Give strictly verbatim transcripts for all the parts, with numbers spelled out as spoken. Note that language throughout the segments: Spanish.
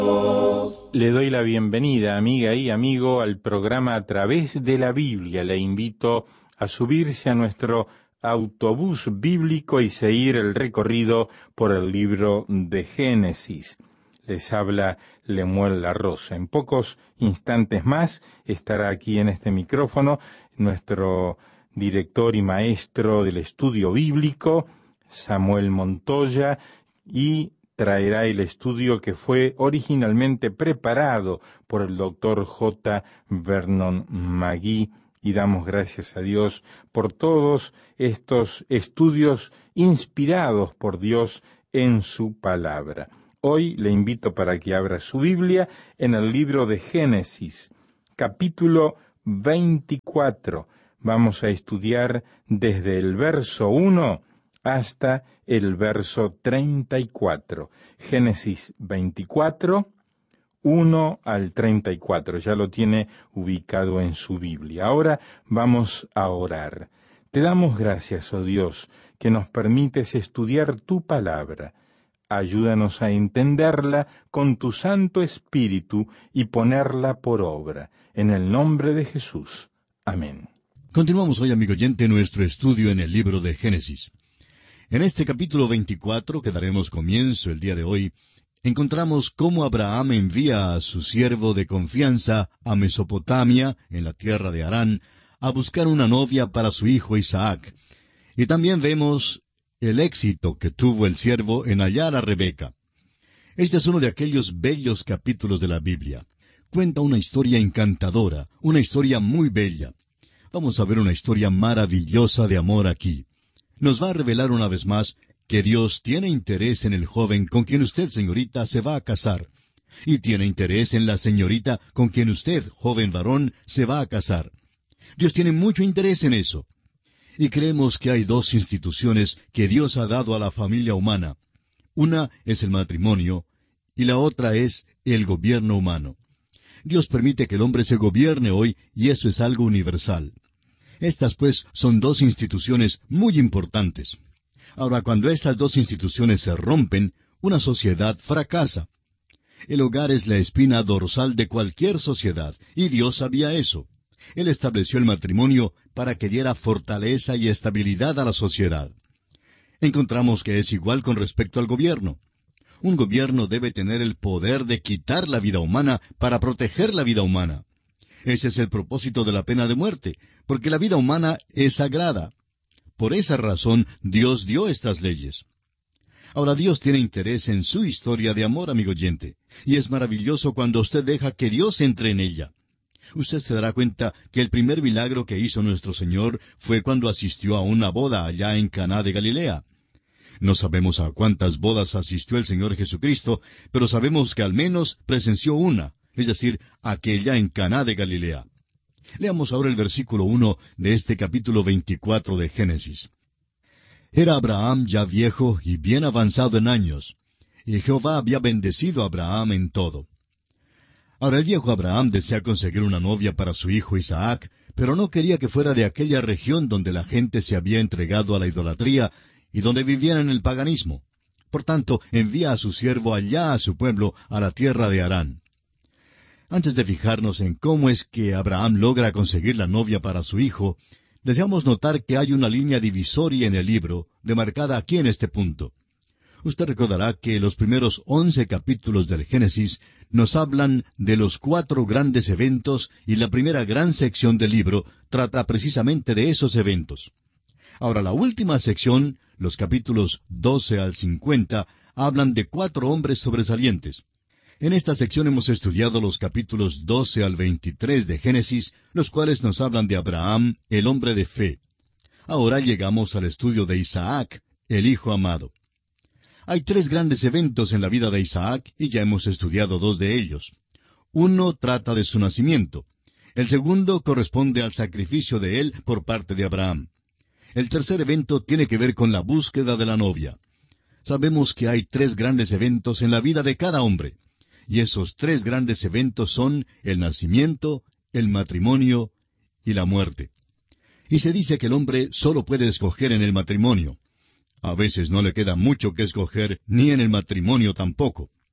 Le doy la bienvenida, amiga y amigo, al programa A Través de la Biblia. Le invito a subirse a nuestro autobús bíblico y seguir el recorrido por el libro de Génesis. Les habla Lemuel La Rosa. En pocos instantes más estará aquí en este micrófono nuestro director y maestro del estudio bíblico, Samuel Montoya, y traerá el estudio que fue originalmente preparado por el doctor J. Vernon Magui, y damos gracias a Dios por todos estos estudios inspirados por Dios en su palabra. Hoy le invito para que abra su Biblia en el libro de Génesis, capítulo veinticuatro. Vamos a estudiar desde el verso uno hasta el verso treinta y cuatro. Génesis veinticuatro, uno al treinta y cuatro. Ya lo tiene ubicado en su Biblia. Ahora vamos a orar. Te damos gracias, oh Dios, que nos permites estudiar tu palabra. Ayúdanos a entenderla con tu Santo Espíritu y ponerla por obra. En el nombre de Jesús. Amén. Continuamos hoy, amigo oyente, nuestro estudio en el libro de Génesis. En este capítulo veinticuatro, que daremos comienzo el día de hoy, encontramos cómo Abraham envía a su siervo de confianza a Mesopotamia, en la tierra de Harán, a buscar una novia para su hijo Isaac. Y también vemos el éxito que tuvo el siervo en hallar a Rebeca. Este es uno de aquellos bellos capítulos de la Biblia. Cuenta una historia encantadora, una historia muy bella. Vamos a ver una historia maravillosa de amor aquí. Nos va a revelar una vez más que Dios tiene interés en el joven con quien usted, señorita, se va a casar. Y tiene interés en la señorita con quien usted, joven varón, se va a casar. Dios tiene mucho interés en eso. Y creemos que hay dos instituciones que Dios ha dado a la familia humana. Una es el matrimonio y la otra es el gobierno humano. Dios permite que el hombre se gobierne hoy y eso es algo universal. Estas, pues, son dos instituciones muy importantes. Ahora, cuando estas dos instituciones se rompen, una sociedad fracasa. El hogar es la espina dorsal de cualquier sociedad, y Dios sabía eso. Él estableció el matrimonio para que diera fortaleza y estabilidad a la sociedad. Encontramos que es igual con respecto al gobierno. Un gobierno debe tener el poder de quitar la vida humana para proteger la vida humana. Ese es el propósito de la pena de muerte, porque la vida humana es sagrada. Por esa razón, Dios dio estas leyes. Ahora, Dios tiene interés en su historia de amor, amigo oyente, y es maravilloso cuando usted deja que Dios entre en ella. Usted se dará cuenta que el primer milagro que hizo nuestro Señor fue cuando asistió a una boda allá en Caná de Galilea. No sabemos a cuántas bodas asistió el Señor Jesucristo, pero sabemos que al menos presenció una, es decir, aquella en Caná de Galilea. Leamos ahora el versículo uno de este capítulo veinticuatro de Génesis. Era Abraham ya viejo y bien avanzado en años, y Jehová había bendecido a Abraham en todo. Ahora el viejo Abraham desea conseguir una novia para su hijo Isaac, pero no quería que fuera de aquella región donde la gente se había entregado a la idolatría y donde vivían en el paganismo. Por tanto, envía a su siervo allá a su pueblo, a la tierra de Harán. Antes de fijarnos en cómo es que Abraham logra conseguir la novia para su hijo, deseamos notar que hay una línea divisoria en el libro, demarcada aquí en este punto. Usted recordará que los primeros once capítulos del Génesis nos hablan de los cuatro grandes eventos y la primera gran sección del libro trata precisamente de esos eventos. Ahora, la última sección, los capítulos doce al cincuenta, hablan de cuatro hombres sobresalientes. En esta sección hemos estudiado los capítulos doce al veintitrés de Génesis, los cuales nos hablan de Abraham, el hombre de fe. Ahora llegamos al estudio de Isaac, el hijo amado. Hay tres grandes eventos en la vida de Isaac, y ya hemos estudiado dos de ellos. Uno trata de su nacimiento. El segundo corresponde al sacrificio de él por parte de Abraham. El tercer evento tiene que ver con la búsqueda de la novia. Sabemos que hay tres grandes eventos en la vida de cada hombre. Y esos tres grandes eventos son el nacimiento, el matrimonio y la muerte. Y se dice que el hombre solo puede escoger en el matrimonio. A veces no le queda mucho que escoger, ni en el matrimonio tampoco.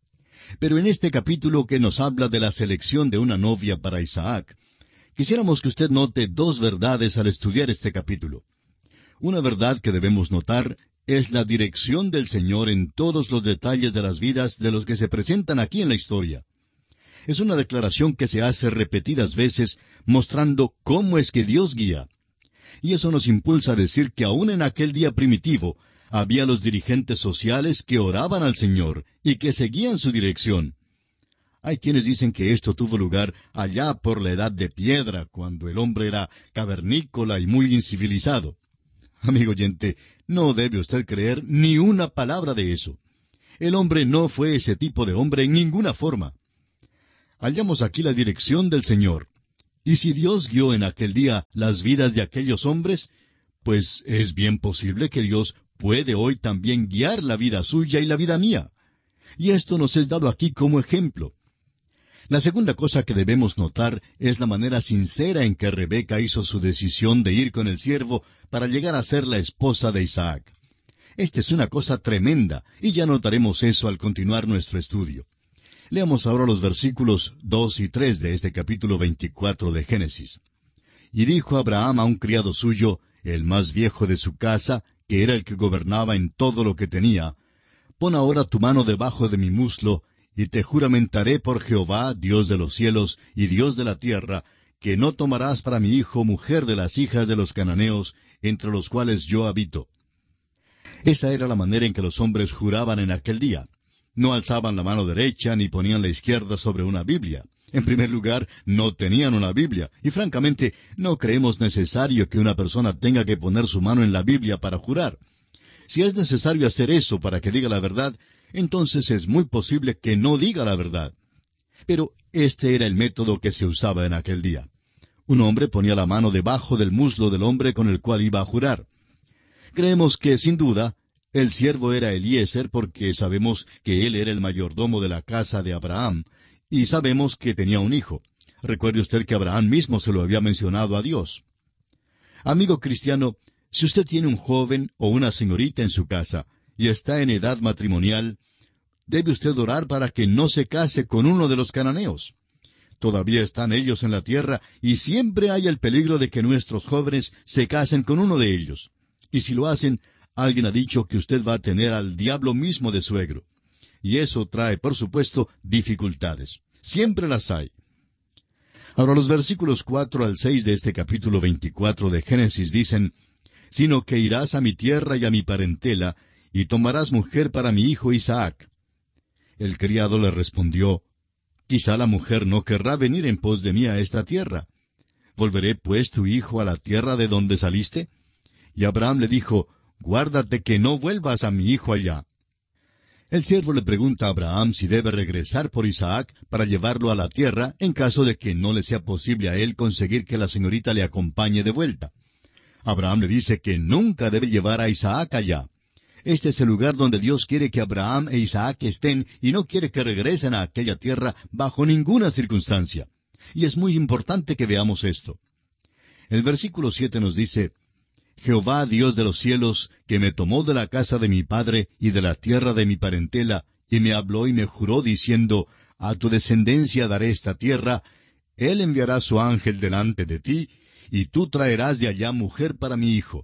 Pero en este capítulo que nos habla de la selección de una novia para Isaac, quisiéramos que usted note dos verdades al estudiar este capítulo. Una verdad que debemos notar es la dirección del Señor en todos los detalles de las vidas de los que se presentan aquí en la historia. Es una declaración que se hace repetidas veces, mostrando cómo es que Dios guía. Y eso nos impulsa a decir que aún en aquel día primitivo, había los dirigentes sociales que oraban al Señor y que seguían su dirección. Hay quienes dicen que esto tuvo lugar allá por la edad de piedra, cuando el hombre era cavernícola y muy incivilizado. Amigo oyente, no debe usted creer ni una palabra de eso. El hombre no fue ese tipo de hombre en ninguna forma. Hallamos aquí la dirección del Señor. Y si Dios guió en aquel día las vidas de aquellos hombres, pues es bien posible que Dios puede hoy también guiar la vida suya y la vida mía. Y esto nos es dado aquí como ejemplo. La segunda cosa que debemos notar es la manera sincera en que Rebeca hizo su decisión de ir con el siervo para llegar a ser la esposa de Isaac. Esta es una cosa tremenda, y ya notaremos eso al continuar nuestro estudio. Leamos ahora los versículos dos y tres de este capítulo veinticuatro de Génesis. Y dijo Abraham a un criado suyo, el más viejo de su casa, que era el que gobernaba en todo lo que tenía, pon ahora tu mano debajo de mi muslo, y te juramentaré por Jehová, Dios de los cielos y Dios de la tierra, que no tomarás para mi hijo mujer de las hijas de los cananeos, entre los cuales yo habito. Esa era la manera en que los hombres juraban en aquel día. No alzaban la mano derecha ni ponían la izquierda sobre una Biblia. En primer lugar, no tenían una Biblia, y francamente no creemos necesario que una persona tenga que poner su mano en la Biblia para jurar. Si es necesario hacer eso para que diga la verdad, entonces es muy posible que no diga la verdad. Pero este era el método que se usaba en aquel día. Un hombre ponía la mano debajo del muslo del hombre con el cual iba a jurar. Creemos que, sin duda, el siervo era Eliezer porque sabemos que él era el mayordomo de la casa de Abraham, y sabemos que tenía un hijo. Recuerde usted que Abraham mismo se lo había mencionado a Dios. Amigo cristiano, si usted tiene un joven o una señorita en su casa y está en edad matrimonial, debe usted orar para que no se case con uno de los cananeos. Todavía están ellos en la tierra y siempre hay el peligro de que nuestros jóvenes se casen con uno de ellos. Y si lo hacen, alguien ha dicho que usted va a tener al diablo mismo de suegro. Y eso trae, por supuesto, dificultades. Siempre las hay. Ahora los versículos cuatro al seis de este capítulo veinticuatro de Génesis dicen, «Sino que irás a mi tierra y a mi parentela, y tomarás mujer para mi hijo Isaac». El criado le respondió, «Quizá la mujer no querrá venir en pos de mí a esta tierra. ¿Volveré pues tu hijo a la tierra de donde saliste?» Y Abraham le dijo, «Guárdate que no vuelvas a mi hijo allá». El siervo le pregunta a Abraham si debe regresar por Isaac para llevarlo a la tierra en caso de que no le sea posible a él conseguir que la señorita le acompañe de vuelta. Abraham le dice que nunca debe llevar a Isaac allá. Este es el lugar donde Dios quiere que Abraham e Isaac estén y no quiere que regresen a aquella tierra bajo ninguna circunstancia. Y es muy importante que veamos esto. El versículo siete nos dice, «Jehová, Dios de los cielos, que me tomó de la casa de mi padre y de la tierra de mi parentela, y me habló y me juró diciendo, a tu descendencia daré esta tierra, él enviará su ángel delante de ti, y tú traerás de allá mujer para mi hijo».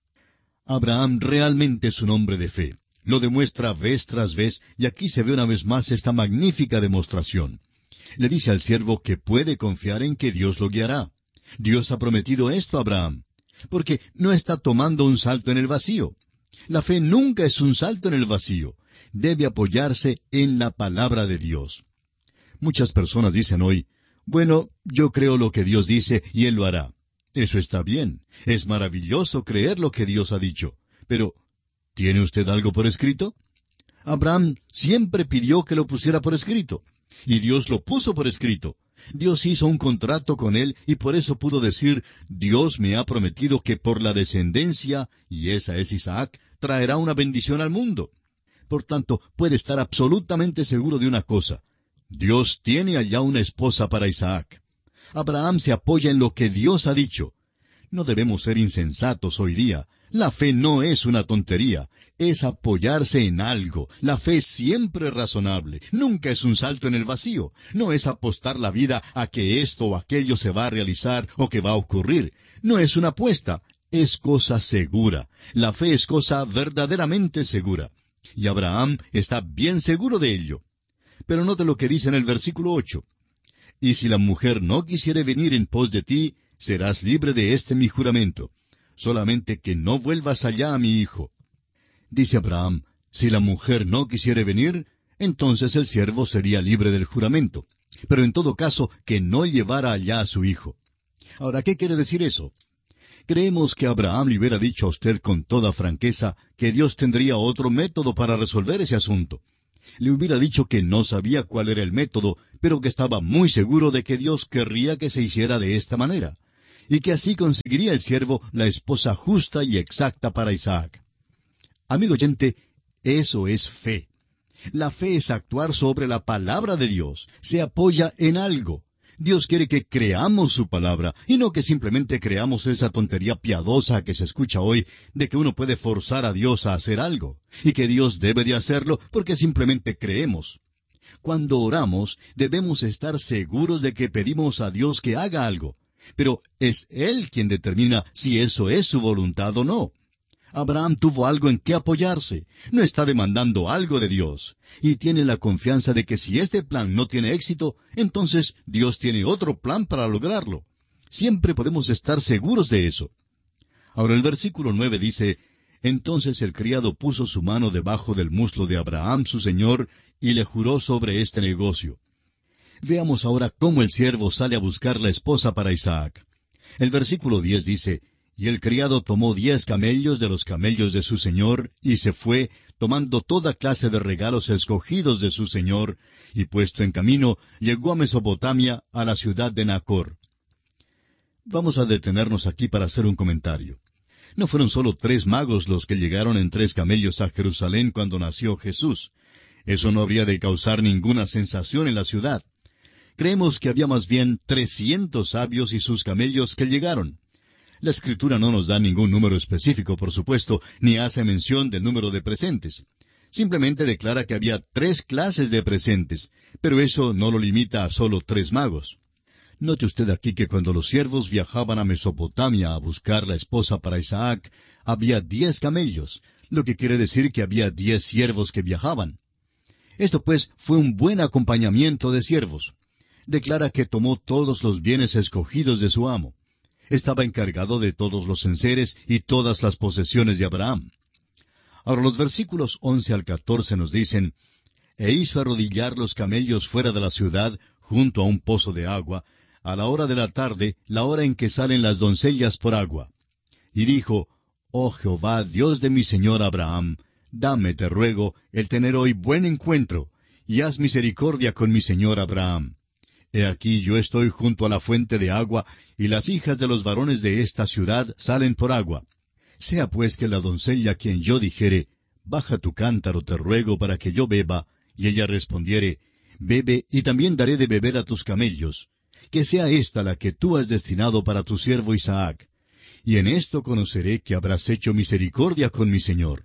Abraham realmente es un hombre de fe. Lo demuestra vez tras vez, y aquí se ve una vez más esta magnífica demostración. Le dice al siervo que puede confiar en que Dios lo guiará. Dios ha prometido esto a Abraham, porque no está tomando un salto en el vacío. La fe nunca es un salto en el vacío. Debe apoyarse en la palabra de Dios. Muchas personas dicen hoy, bueno, yo creo lo que Dios dice y Él lo hará. Eso está bien. Es maravilloso creer lo que Dios ha dicho. Pero, ¿tiene usted algo por escrito? Abraham siempre pidió que lo pusiera por escrito. Y Dios lo puso por escrito. Dios hizo un contrato con él y por eso pudo decir, Dios me ha prometido que por la descendencia, y esa es Isaac, traerá una bendición al mundo. Por tanto, puede estar absolutamente seguro de una cosa. Dios tiene allá una esposa para Isaac. Abraham se apoya en lo que Dios ha dicho. No debemos ser insensatos hoy día. La fe no es una tontería. es apoyarse en algo. La fe es siempre razonable. Nunca es un salto en el vacío. No es apostar la vida a que esto o aquello se va a realizar o que va a ocurrir. No es una apuesta. Es cosa segura. La fe es cosa verdaderamente segura. Y Abraham está bien seguro de ello. Pero note lo que dice en el versículo ocho. Y si la mujer no quisiere venir en pos de ti, serás libre de este mi juramento. Solamente que no vuelvas allá a mi hijo. Dice Abraham, si la mujer no quisiere venir, entonces el siervo sería libre del juramento. Pero en todo caso, que no llevara allá a su hijo. Ahora, ¿qué quiere decir eso? Creemos que Abraham le hubiera dicho a usted con toda franqueza que Dios tendría otro método para resolver ese asunto. Le hubiera dicho que no sabía cuál era el método, pero que estaba muy seguro de que Dios querría que se hiciera de esta manera, y que así conseguiría el siervo la esposa justa y exacta para Isaac. Amigo oyente, eso es fe. La fe es actuar sobre la palabra de Dios. Se apoya en algo. Dios quiere que creamos su palabra, y no que simplemente creamos esa tontería piadosa que se escucha hoy, de que uno puede forzar a Dios a hacer algo, y que Dios debe de hacerlo porque simplemente creemos. Cuando oramos, debemos estar seguros de que pedimos a Dios que haga algo, pero es Él quien determina si eso es su voluntad o no. Abraham tuvo algo en qué apoyarse. No está demandando algo de Dios. Y tiene la confianza de que si este plan no tiene éxito, entonces Dios tiene otro plan para lograrlo. Siempre podemos estar seguros de eso. Ahora el versículo nueve dice, entonces el criado puso su mano debajo del muslo de Abraham su señor, y le juró sobre este negocio. Veamos ahora cómo el siervo sale a buscar la esposa para Isaac. El versículo diez dice, y el criado tomó diez camellos de los camellos de su señor, y se fue, tomando toda clase de regalos escogidos de su señor, y puesto en camino, llegó a Mesopotamia, a la ciudad de Nacor. Vamos a detenernos aquí para hacer un comentario. No fueron solo tres magos los que llegaron en tres camellos a Jerusalén cuando nació Jesús. Eso no habría de causar ninguna sensación en la ciudad. Creemos que había más bien trescientos sabios y sus camellos que llegaron. La Escritura no nos da ningún número específico, por supuesto, ni hace mención del número de presentes. Simplemente declara que había tres clases de presentes, pero eso no lo limita a solo tres magos. Note usted aquí que cuando los siervos viajaban a Mesopotamia a buscar la esposa para Isaac, había diez camellos, lo que quiere decir que había diez siervos que viajaban. Esto pues fue un buen acompañamiento de siervos. Declara que tomó todos los bienes escogidos de su amo. Estaba encargado de todos los enseres y todas las posesiones de Abraham. Ahora los versículos once al catorce nos dicen, e hizo arrodillar los camellos fuera de la ciudad, junto a un pozo de agua, a la hora de la tarde, la hora en que salen las doncellas por agua. Y dijo, oh Jehová, Dios de mi señor Abraham, dame, te ruego, el tener hoy buen encuentro, y haz misericordia con mi señor Abraham. He aquí yo estoy junto a la fuente de agua, y las hijas de los varones de esta ciudad salen por agua. Sea pues que la doncella quien yo dijere, baja tu cántaro, te ruego, para que yo beba, y ella respondiere, bebe, y también daré de beber a tus camellos, que sea esta la que tú has destinado para tu siervo Isaac. Y en esto conoceré que habrás hecho misericordia con mi señor.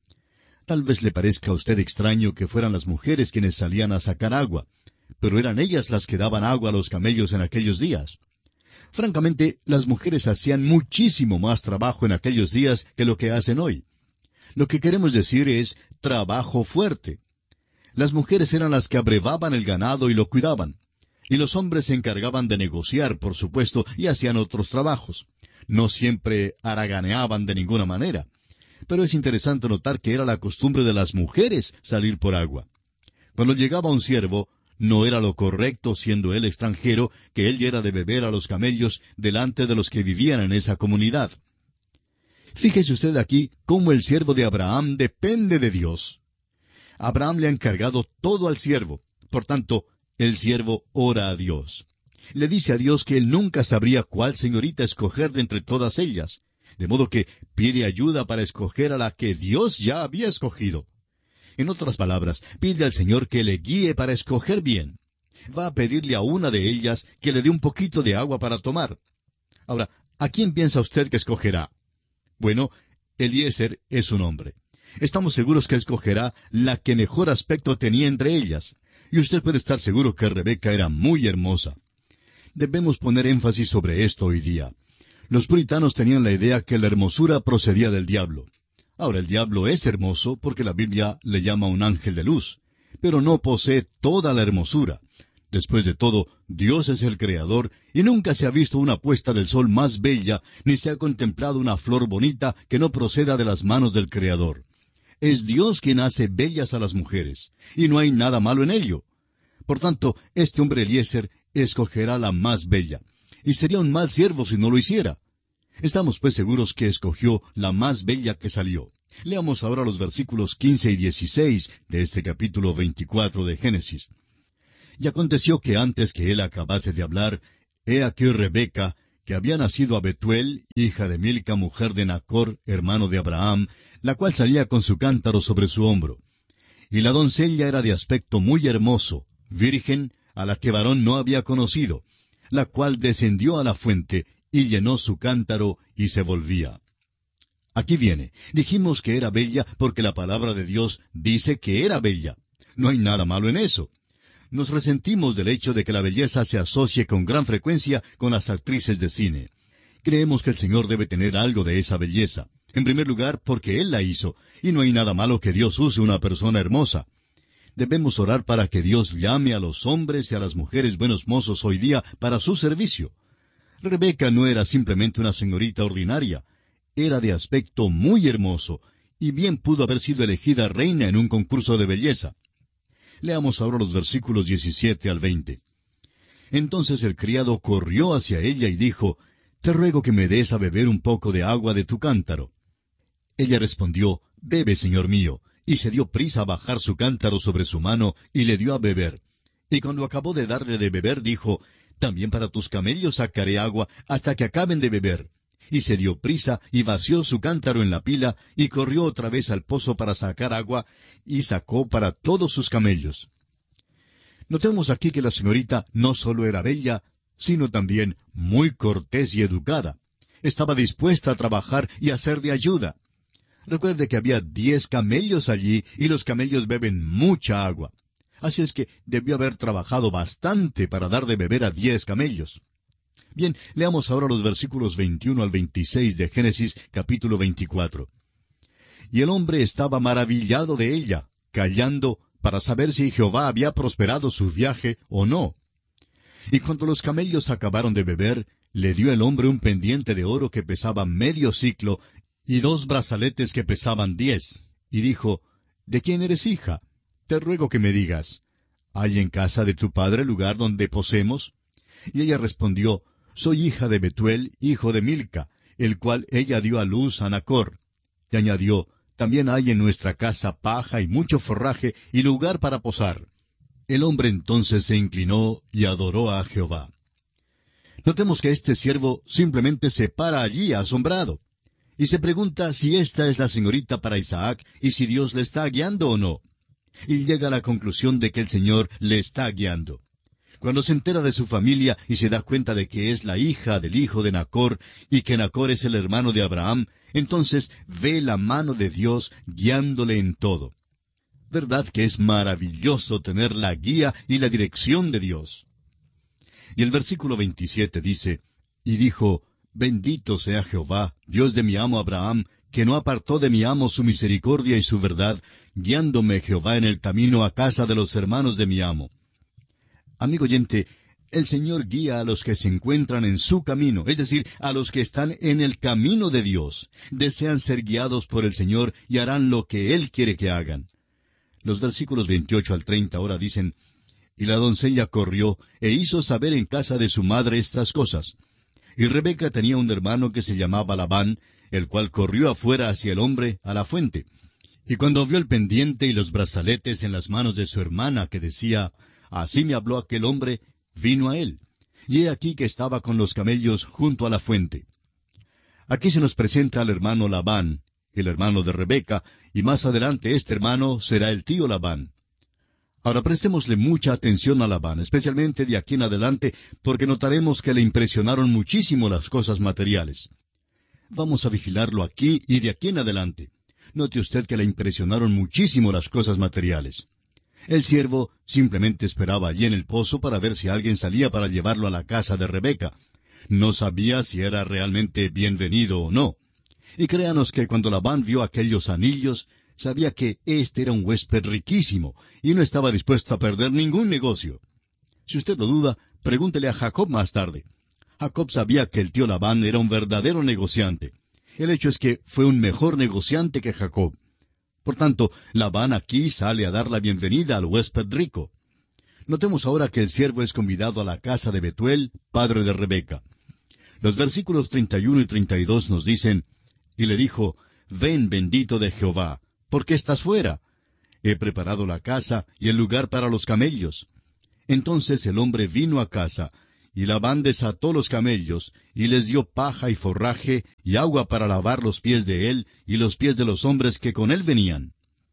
Tal vez le parezca a usted extraño que fueran las mujeres quienes salían a sacar agua, pero eran ellas las que daban agua a los camellos en aquellos días. Francamente, las mujeres hacían muchísimo más trabajo en aquellos días que lo que hacen hoy. Lo que queremos decir es trabajo fuerte. Las mujeres eran las que abrevaban el ganado y lo cuidaban. Y los hombres se encargaban de negociar, por supuesto, y hacían otros trabajos. No siempre haraganeaban de ninguna manera. Pero es interesante notar que era la costumbre de las mujeres salir por agua. Cuando llegaba un siervo, no era lo correcto, siendo él extranjero, que él diera de beber a los camellos delante de los que vivían en esa comunidad. Fíjese usted aquí cómo el siervo de Abraham depende de Dios. Abraham le ha encargado todo al siervo. Por tanto, el siervo ora a Dios. Le dice a Dios que él nunca sabría cuál señorita escoger de entre todas ellas, de modo que pide ayuda para escoger a la que Dios ya había escogido. En otras palabras, pide al Señor que le guíe para escoger bien. Va a pedirle a una de ellas que le dé un poquito de agua para tomar. Ahora, ¿a quién piensa usted que escogerá? Bueno, Eliezer es un hombre. estamos seguros que escogerá la que mejor aspecto tenía entre ellas. Y usted puede estar seguro que Rebeca era muy hermosa. Debemos poner énfasis sobre esto hoy día. Los puritanos tenían la idea que la hermosura procedía del diablo. Ahora, el diablo es hermoso porque la Biblia le llama un ángel de luz, pero no posee toda la hermosura. Después de todo, Dios es el Creador, y nunca se ha visto una puesta del sol más bella, ni se ha contemplado una flor bonita que no proceda de las manos del Creador. Es Dios quien hace bellas a las mujeres, y no hay nada malo en ello. Por tanto, este hombre Eliezer escogerá la más bella, y sería un mal siervo si no lo hiciera. Estamos pues seguros que escogió la más bella que salió. Leamos ahora los versículos quince y dieciséis de este capítulo veinticuatro de Génesis. Y aconteció que antes que él acabase de hablar, he aquí Rebeca, que había nacido a Betuel, hija de Milca, mujer de Nacor, hermano de Abraham, la cual salía con su cántaro sobre su hombro. Y la doncella era de aspecto muy hermoso, virgen, a la que varón no había conocido, la cual descendió a la fuente, y llenó su cántaro, y se volvía. Aquí viene. Dijimos que era bella porque la palabra de Dios dice que era bella. No hay nada malo en eso. Nos resentimos del hecho de que la belleza se asocie con gran frecuencia con las actrices de cine. Creemos que el Señor debe tener algo de esa belleza. En primer lugar, porque Él la hizo, y no hay nada malo que Dios use una persona hermosa. Debemos orar para que Dios llame a los hombres y a las mujeres buenos mozos hoy día para su servicio. Rebeca no era simplemente una señorita ordinaria. Era de aspecto muy hermoso, y bien pudo haber sido elegida reina en un concurso de belleza. Leamos ahora los versículos diecisiete al veinte. Entonces el criado corrió hacia ella y dijo, «Te ruego que me des a beber un poco de agua de tu cántaro». Ella respondió, «Bebe, señor mío», y se dio prisa a bajar su cántaro sobre su mano, y le dio a beber. Y cuando acabó de darle de beber, dijo, «También para tus camellos sacaré agua hasta que acaben de beber». Y se dio prisa, y vació su cántaro en la pila, y corrió otra vez al pozo para sacar agua, y sacó para todos sus camellos. Notemos aquí que la señorita no solo era bella, sino también muy cortés y educada. Estaba dispuesta a trabajar y a ser de ayuda. Recuerde que había diez camellos allí, y los camellos beben mucha agua. Así es que debió haber trabajado bastante para dar de beber a diez camellos. Bien, leamos ahora los versículos veintiuno al veintiséis de Génesis, capítulo veinticuatro. Y el hombre estaba maravillado de ella, callando, para saber si Jehová había prosperado su viaje o no. Y cuando los camellos acabaron de beber, le dio el hombre un pendiente de oro que pesaba medio siclo, y dos brazaletes que pesaban diez. Y dijo, ¿de quién eres hija? Te ruego que me digas, ¿hay en casa de tu padre lugar donde posemos? Y ella respondió, soy hija de Betuel, hijo de Milca, el cual ella dio a luz a Nacor. Y añadió, también hay en nuestra casa paja y mucho forraje y lugar para posar. El hombre entonces se inclinó y adoró a Jehová. Notemos que este siervo simplemente se para allí asombrado, y se pregunta si esta es la señorita para Isaac y si Dios le está guiando o no. Y llega a la conclusión de que el Señor le está guiando. Cuando se entera de su familia y se da cuenta de que es la hija del hijo de Nacor y que Nacor es el hermano de Abraham, entonces ve la mano de Dios guiándole en todo. ¿Verdad que es maravilloso tener la guía y la dirección de Dios? Y el versículo veintisiete dice, y dijo, bendito sea Jehová, Dios de mi amo Abraham, que no apartó de mi amo su misericordia y su verdad, guiándome Jehová en el camino a casa de los hermanos de mi amo. Amigo oyente, el Señor guía a los que se encuentran en su camino, es decir, a los que están en el camino de Dios. Desean ser guiados por el Señor y harán lo que Él quiere que hagan. Los versículos veintiocho al treinta ahora dicen, y la doncella corrió e hizo saber en casa de su madre estas cosas. Y Rebeca tenía un hermano que se llamaba Labán, el cual corrió afuera hacia el hombre a la fuente. Y cuando vio el pendiente y los brazaletes en las manos de su hermana, que decía, así me habló aquel hombre, vino a él. Y he aquí que estaba con los camellos junto a la fuente. Aquí se nos presenta al hermano Labán, el hermano de Rebeca, y más adelante este hermano será el tío Labán. Ahora prestémosle mucha atención a Labán, especialmente de aquí en adelante, porque notaremos que le impresionaron muchísimo las cosas materiales. Vamos a vigilarlo aquí y de aquí en adelante. note usted que le impresionaron muchísimo las cosas materiales. El siervo simplemente esperaba allí en el pozo para ver si alguien salía para llevarlo a la casa de Rebeca. No sabía si era realmente bienvenido o no. Y créanos que cuando Labán vio aquellos anillos, sabía que éste era un huésped riquísimo, y no estaba dispuesto a perder ningún negocio. Si usted lo duda, pregúntele a Jacob más tarde. Jacob sabía que el tío Labán era un verdadero negociante. El hecho es que fue un mejor negociante que Jacob. Por tanto, Labán aquí sale a dar la bienvenida al huésped rico. Notemos ahora que el siervo es convidado a la casa de Betuel, padre de Rebeca. Los versículos treinta y uno y treinta y dos nos dicen, y le dijo, ven bendito de Jehová, ¿por qué estás fuera? He preparado la casa y el lugar para los camellos. Entonces el hombre vino a casa, y Labán desató los camellos, y les dio paja y forraje, y agua para lavar los pies de él, y los pies de los hombres que con él venían.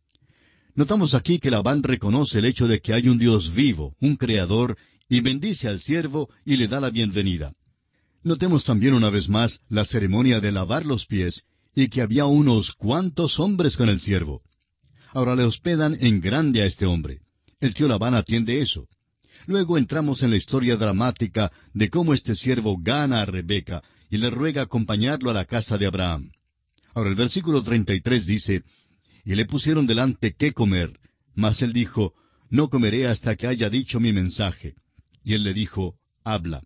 Notamos aquí que Labán reconoce el hecho de que hay un Dios vivo, un Creador, y bendice al siervo y le da la bienvenida. Notemos también una vez más la ceremonia de lavar los pies, y que había unos cuantos hombres con el siervo. Ahora le hospedan en grande a este hombre. El tío Labán atiende eso. Luego entramos en la historia dramática de cómo este siervo gana a Rebeca y le ruega acompañarlo a la casa de Abraham. Ahora el versículo treinta y tres dice, y le pusieron delante qué comer, mas él dijo, no comeré hasta que haya dicho mi mensaje. Y él le dijo, habla.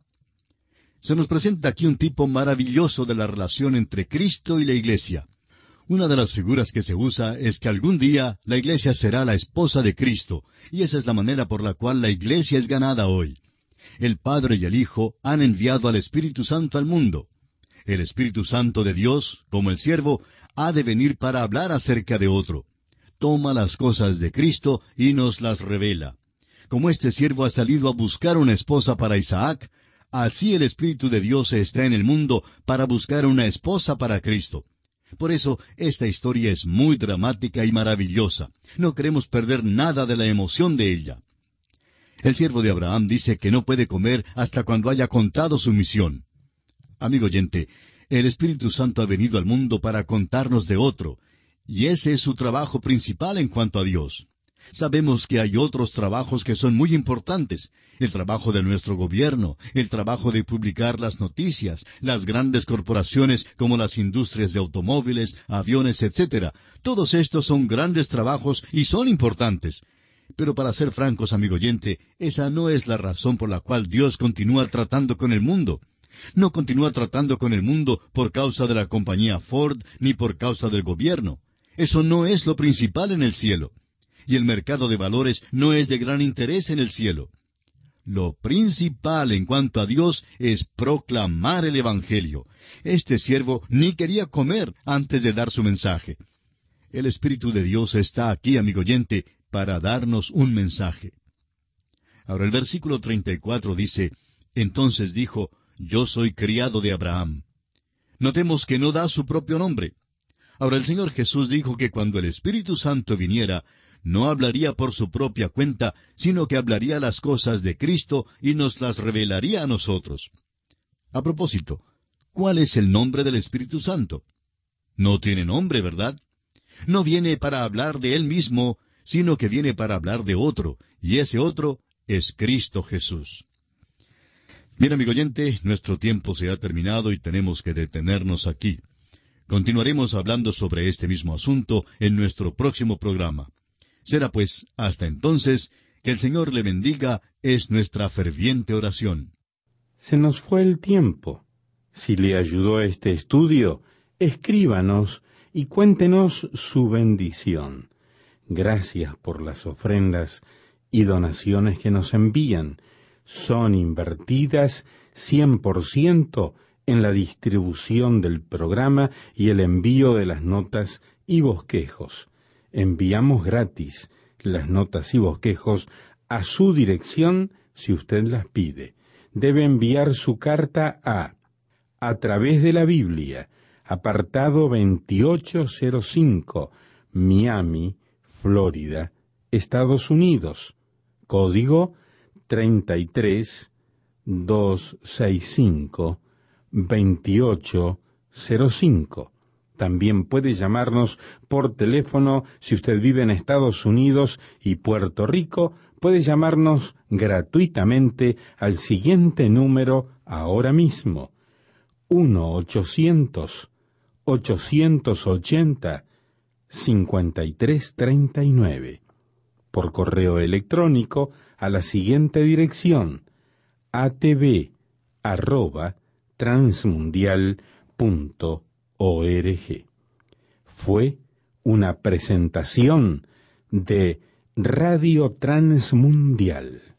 Se nos presenta aquí un tipo maravilloso de la relación entre Cristo y la iglesia. Una de las figuras que se usa es que algún día la iglesia será la esposa de Cristo, y esa es la manera por la cual la iglesia es ganada hoy. El Padre y el Hijo han enviado al Espíritu Santo al mundo. El Espíritu Santo de Dios, como el siervo, ha de venir para hablar acerca de otro. Toma las cosas de Cristo y nos las revela. Como este siervo ha salido a buscar una esposa para Isaac, así el Espíritu de Dios está en el mundo para buscar una esposa para Cristo. Por eso, esta historia es muy dramática y maravillosa. No queremos perder nada de la emoción de ella. El siervo de Abraham dice que no puede comer hasta cuando haya contado su misión. Amigo oyente, el Espíritu Santo ha venido al mundo para contarnos de otro, y ese es su trabajo principal en cuanto a Dios. Sabemos que hay otros trabajos que son muy importantes, el trabajo de nuestro gobierno, el trabajo de publicar las noticias, las grandes corporaciones como las industrias de automóviles, aviones, etcétera. Todos estos son grandes trabajos y son importantes. Pero para ser francos, amigo oyente, esa no es la razón por la cual Dios continúa tratando con el mundo. No continúa tratando con el mundo por causa de la compañía Ford ni por causa del gobierno. Eso no es lo principal en el cielo. Y el mercado de valores no es de gran interés en el cielo. Lo principal en cuanto a Dios es proclamar el Evangelio. Este siervo ni quería comer antes de dar su mensaje. El Espíritu de Dios está aquí, amigo oyente, para darnos un mensaje. Ahora el versículo treinta y cuatro dice, entonces dijo, yo soy criado de Abraham. Notemos que no da su propio nombre. Ahora el Señor Jesús dijo que cuando el Espíritu Santo viniera, no hablaría por su propia cuenta, sino que hablaría las cosas de Cristo y nos las revelaría a nosotros. A propósito, ¿cuál es el nombre del Espíritu Santo? No tiene nombre, ¿verdad? No viene para hablar de Él mismo, sino que viene para hablar de otro, y ese otro es Cristo Jesús. Bien, amigo oyente, nuestro tiempo se ha terminado y tenemos que detenernos aquí. Continuaremos hablando sobre este mismo asunto en nuestro próximo programa. Será pues, hasta entonces, que el Señor le bendiga, es nuestra ferviente oración. Se nos fue el tiempo. Si le ayudó este estudio, escríbanos y cuéntenos su bendición. Gracias por las ofrendas y donaciones que nos envían. Son invertidas cien por ciento en la distribución del programa y el envío de las notas y bosquejos. Enviamos gratis las notas y bosquejos a su dirección si usted las pide. Debe enviar su carta a A través de la Biblia, apartado veintiocho cero cinco, Miami, Florida, Estados Unidos. Código treinta y tres mil doscientos sesenta y cinco, veintiocho cero cinco. También puede llamarnos por teléfono si usted vive en Estados Unidos y Puerto Rico. Puede llamarnos gratuitamente al siguiente número ahora mismo: uno ochocientos, ochocientos ochenta, cincuenta y tres treinta y nueve. Por correo electrónico a la siguiente dirección: atv arroba transmundial punto org. Fue una presentación de Radio Transmundial.